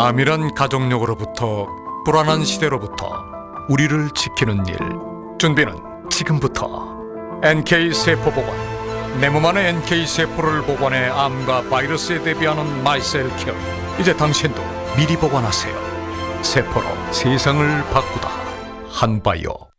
암이란 가족력으로부터 불안한 시대로부터 우리를 지키는 일, 준비는 지금부터. NK세포보건, 내 몸 안의 NK세포를 복원해 암과 바이러스에 대비하는 마이셀케어. 이제 당신도 미리 복원하세요. 세포로 세상을 바꾸다. 한바이오.